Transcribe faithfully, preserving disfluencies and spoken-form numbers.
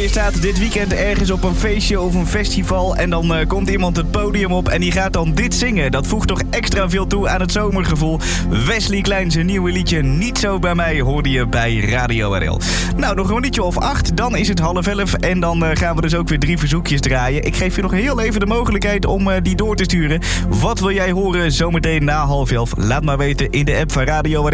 staat dit weekend ergens op een feestje of een festival en dan uh, komt iemand het podium op en die gaat dan dit zingen. Dat voegt toch extra veel toe aan het zomergevoel. Wesley Klein, zijn nieuwe liedje Niet Zo Bij Mij hoorde je bij Radio R L. Nou, nog een liedje of acht, dan is het half elf en dan uh, gaan we dus ook weer drie verzoekjes draaien. Ik geef je nog heel even de mogelijkheid om uh, die door te sturen. Wat wil jij horen zometeen na half elf? Laat maar weten in de app van Radio R L.